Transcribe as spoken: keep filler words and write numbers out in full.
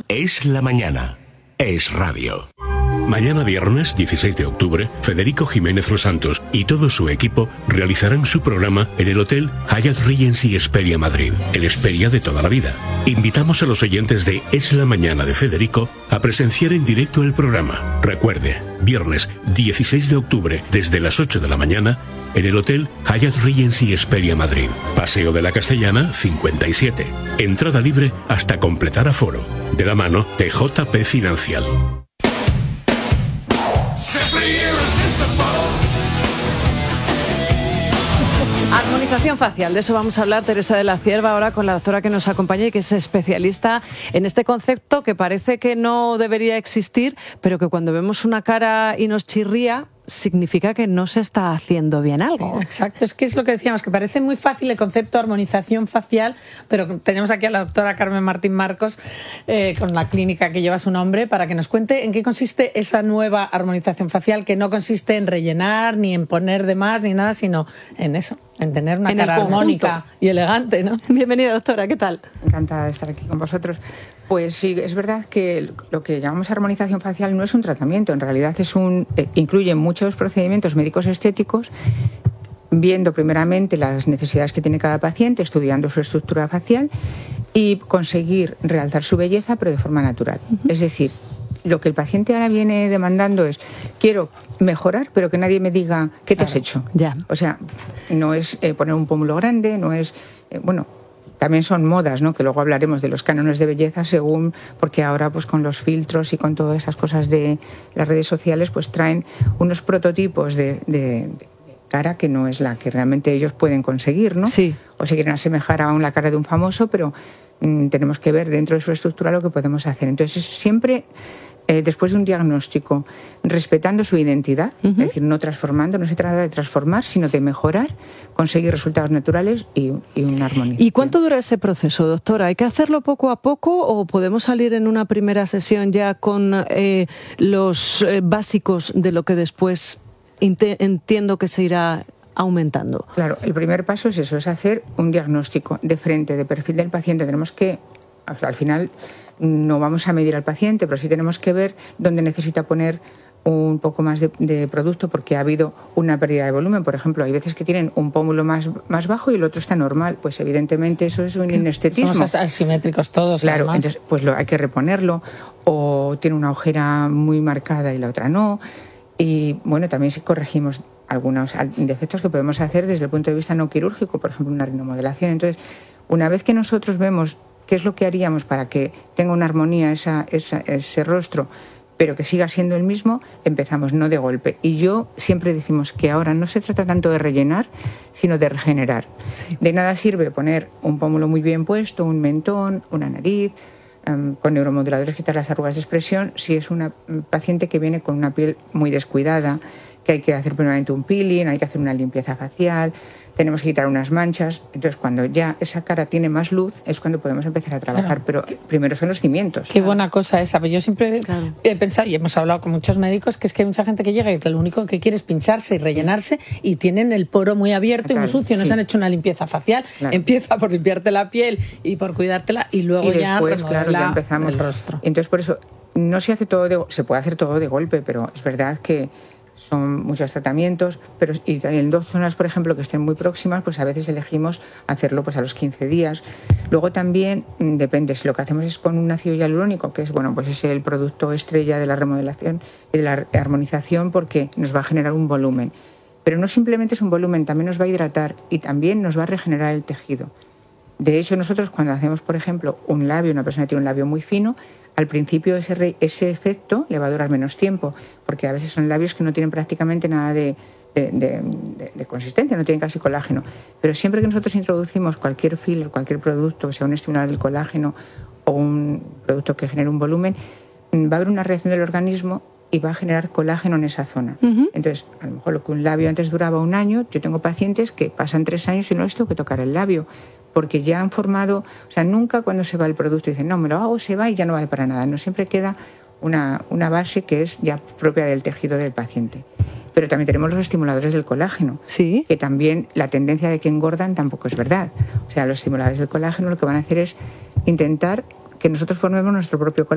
Es la mañana. Es radio. Mañana viernes dieciséis de octubre, Federico Jiménez Los Santos y todo su equipo realizarán su programa en el Hotel Hyatt Regency Hesperia Madrid, el Hesperia de toda la vida. Invitamos a los oyentes de Es la mañana de Federico a presenciar en directo el programa. Recuerde, viernes dieciséis de octubre desde las ocho de la mañana en el Hotel Hyatt Regency Hesperia Madrid, Paseo de la Castellana cincuenta y siete. Entrada libre hasta completar aforo. De la mano de J P Financial. Armonización facial, de eso vamos a hablar, Teresa de la Cierva, ahora con la doctora que nos acompaña y que es especialista en este concepto que parece que no debería existir, pero que cuando vemos una cara y nos chirría, significa que no se está haciendo bien algo. Exacto, es que es lo que decíamos, que parece muy fácil el concepto de armonización facial, pero tenemos aquí a la doctora Carmen Martín Marcos, eh, con la clínica que lleva su nombre, para que nos cuente en qué consiste esa nueva armonización facial, que no consiste en rellenar, ni en poner de más, ni nada, sino en eso, en tener una en cara armónica y elegante, ¿no? Bienvenida, doctora, ¿qué tal? Encantada de estar aquí con vosotros. Pues sí, es verdad que lo que llamamos armonización facial no es un tratamiento, en realidad es un eh, incluye muchos procedimientos médicos estéticos, viendo primeramente las necesidades que tiene cada paciente, estudiando su estructura facial y conseguir realzar su belleza, pero de forma natural. Uh-huh. Es decir, lo que el paciente ahora viene demandando es: quiero mejorar, pero que nadie me diga qué te claro. has hecho. Ya. O sea, no es eh, poner un pómulo grande, no es, eh, bueno... También son modas, ¿no? Que luego hablaremos de los cánones de belleza según, porque ahora pues con los filtros y con todas esas cosas de las redes sociales pues traen unos prototipos de, de, de cara que no es la que realmente ellos pueden conseguir, ¿no? Sí. O se quieren asemejar a la cara de un famoso, pero mmm, tenemos que ver dentro de su estructura lo que podemos hacer. Entonces siempre... Eh, después de un diagnóstico, respetando su identidad, uh-huh. es decir, no transformando, no se trata de transformar, sino de mejorar, conseguir resultados naturales y, y una armonía. ¿Y cuánto dura ese proceso, doctora? ¿Hay que hacerlo poco a poco o podemos salir en una primera sesión ya con eh, los eh, básicos de lo que después int- entiendo que se irá aumentando? Claro, el primer paso es eso, es hacer un diagnóstico de frente, de perfil del paciente. Tenemos que, al final... No vamos a medir al paciente, pero sí tenemos que ver dónde necesita poner un poco más de, de producto porque ha habido una pérdida de volumen. Por ejemplo, hay veces que tienen un pómulo más, más bajo y el otro está normal. Pues evidentemente eso es un inestetismo. Somos asimétricos todos, claro, además. Entonces pues lo, hay que reponerlo. O tiene una ojera muy marcada y la otra no. Y bueno, también si corregimos algunos defectos que podemos hacer desde el punto de vista no quirúrgico, por ejemplo, una rinomodelación. Entonces, una vez que nosotros vemos qué es lo que haríamos para que tenga una armonía esa, esa, ese rostro, pero que siga siendo el mismo, empezamos, no de golpe. Y yo siempre decimos que ahora no se trata tanto de rellenar, sino de regenerar. Sí. De nada sirve poner un pómulo muy bien puesto, un mentón, una nariz, um, con neuromoduladores quitar las arrugas de expresión, si es una um, paciente que viene con una piel muy descuidada, que hay que hacer primeramente un peeling, hay que hacer una limpieza facial, tenemos que quitar unas manchas. Entonces, cuando ya esa cara tiene más luz, es cuando podemos empezar a trabajar. Claro. Pero primero son los cimientos. Qué claro. buena cosa esa. Yo siempre claro. he pensado, y hemos hablado con muchos médicos, que es que hay mucha gente que llega y que lo único que quiere es pincharse y rellenarse y tienen el poro muy abierto claro, y muy sucio. No sí. se han hecho una limpieza facial. Claro. Empieza por limpiarte la piel y por cuidártela y luego y ya después, claro, ya empezamos el rostro. Entonces, por eso, no se hace todo de, se puede hacer todo de golpe, pero es verdad que son muchos tratamientos, pero y en dos zonas, por ejemplo, que estén muy próximas, pues a veces elegimos hacerlo pues a los quince días. Luego también depende, si lo que hacemos es con un ácido hialurónico, que es bueno, pues es el producto estrella de la remodelación y de la armonización, porque nos va a generar un volumen. Pero no simplemente es un volumen, también nos va a hidratar y también nos va a regenerar el tejido. De hecho, nosotros cuando hacemos, por ejemplo, un labio, una persona tiene un labio muy fino, al principio ese, re, ese efecto le va a durar menos tiempo, porque a veces son labios que no tienen prácticamente nada de, de, de, de, de consistencia, no tienen casi colágeno. Pero siempre que nosotros introducimos cualquier filler, cualquier producto, sea un estimulador del colágeno o un producto que genere un volumen, va a haber una reacción del organismo y va a generar colágeno en esa zona. Uh-huh. Entonces, a lo mejor lo que un labio antes duraba un año, yo tengo pacientes que pasan tres años y no les tengo que tocar el labio, porque ya han formado, o sea, nunca cuando se va el producto dicen, no, me lo hago, se va y ya no vale para nada. No, siempre queda una, una base que es ya propia del tejido del paciente. Pero también tenemos los estimuladores del colágeno, ¿sí? Que también la tendencia de que engordan tampoco es verdad. O sea, los estimuladores del colágeno lo que van a hacer es intentar que nosotros formemos nuestro propio colágeno